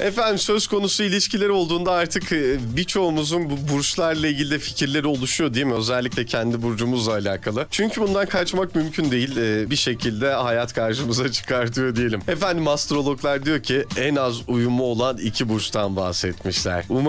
Efendim söz konusu ilişkiler olduğunda artık birçoğumuzun bu burçlarla ilgili de fikirleri oluşuyor değil mi? Özellikle kendi burcumuzla alakalı. Çünkü bundan kaçmak mümkün değil. Bir şekilde hayat karşımıza çıkartıyor diyelim. Efendim astrologlar diyor ki en az uyumu olan 2 burçtan bahsetmişler.